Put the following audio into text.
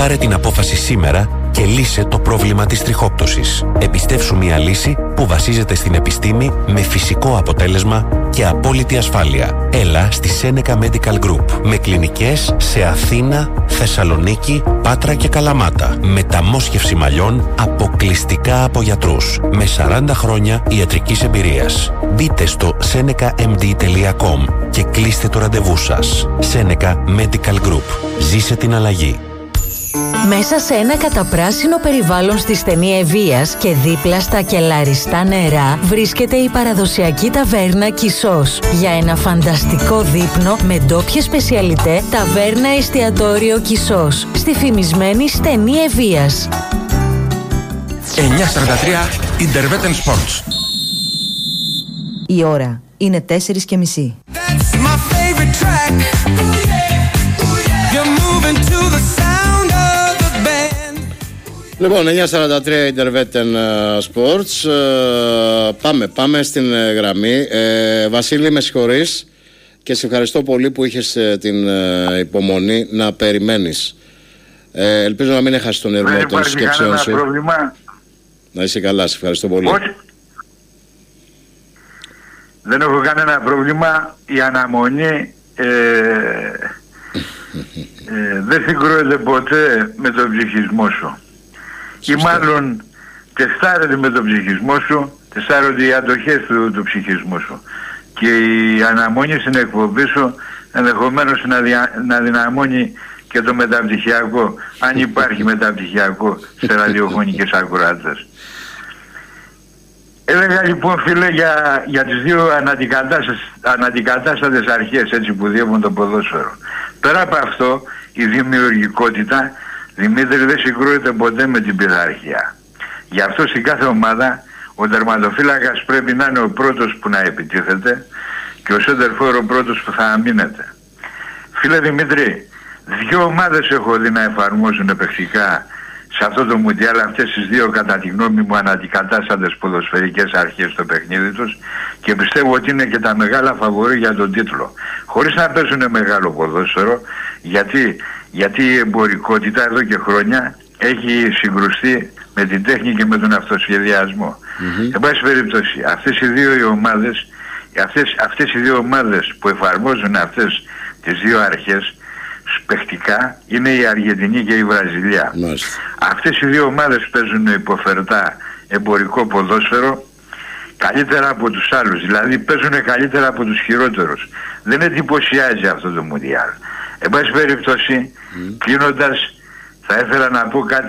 Πάρε την απόφαση σήμερα και λύσε το πρόβλημα της τριχόπτωσης. Επιστεύσου μια λύση που βασίζεται στην επιστήμη με φυσικό αποτέλεσμα και απόλυτη ασφάλεια. Έλα στη Seneca Medical Group με κλινικές σε Αθήνα, Θεσσαλονίκη, Πάτρα και Καλαμάτα. Μεταμόσχευση μαλλιών αποκλειστικά από γιατρούς με 40 χρόνια ιατρικής εμπειρίας. Μπείτε στο senecamd.com και κλείστε το ραντεβού σας. Seneca Medical Group. Ζήσε την αλλαγή. Μέσα σε ένα καταπράσινο περιβάλλον στη στενή Ευβοίας και δίπλα στα κελαριστά νερά βρίσκεται η παραδοσιακή ταβέρνα Κισός. Για ένα φανταστικό δείπνο με ντόπιες σπεσιαλιτέ, ταβέρνα εστιατόριο Κισός στη φημισμένη στενή Ευβοίας. 9:43 Intervetten Sports. Η ώρα είναι 4:30. Λοιπόν, 9:43 Intervetten Sports. Πάμε στην γραμμή. Βασίλη, με συγχωρείς και σε ευχαριστώ πολύ που είχες την υπομονή να περιμένεις. Ελπίζω να μην έχασεις τον ερμό των σκέψεων σου. Πρόβλημα. Να είσαι καλά, σε ευχαριστώ πολύ. Όχι. Δεν έχω κανένα πρόβλημα. Η αναμονή δεν συγκρούεται ποτέ με τον ψυχισμό σου. Ή μάλλον τεστάρεται με τον ψυχισμό σου, τεστάρονται οι αντοχές του ψυχισμού σου. Και η αναμονή στην εκπομπή σου ενδεχομένως να δυναμώνει και το μεταπτυχιακό, αν υπάρχει μεταπτυχιακό σε ραδιοφωνικές ακροάτες. Έλεγα λοιπόν, φίλε, για τις δύο αναντικατάστατες αρχές, έτσι, που διέπουν το ποδόσφαιρο. Πέρα από αυτό, η δημιουργικότητα, Δημήτρη, δεν συγκρούεται ποτέ με την πειθαρχία. Γι' αυτό στην κάθε ομάδα ο τερματοφύλακας πρέπει να είναι ο πρώτος που να επιτίθεται και ο σέντερφορ ο πρώτος που θα αμήνεται. Φίλε Δημήτρη, δύο ομάδες έχω δει να εφαρμόζουν επεξικά σε αυτό το Μουντιάλ αυτές τις δύο, κατά τη γνώμη μου, αναντικατάστατες ποδοσφαιρικές αρχές στο παιχνίδι τους, και πιστεύω ότι είναι και τα μεγάλα φαβορί για τον τίτλο. Χωρίς να παίζουν μεγάλο ποδόσφαιρο, γιατί η εμπορικότητα εδώ και χρόνια έχει συγκρουστεί με την τέχνη και με τον αυτοσχεδιασμό. Εν πάση περιπτώσει, αυτές οι δύο ομάδες που εφαρμόζουν αυτές τις δύο αρχές παιχτικά είναι η Αργεντινή και η Βραζιλία. Αυτές οι δύο ομάδες παίζουν υποφερτά εμπορικό ποδόσφαιρο καλύτερα από τους άλλους, δηλαδή παίζουν καλύτερα από τους χειρότερους. Δεν εντυπωσιάζει αυτό το Μουντιάλ. Εν πάση περιπτώσει, κλείνοντας, θα ήθελα να πω κάτι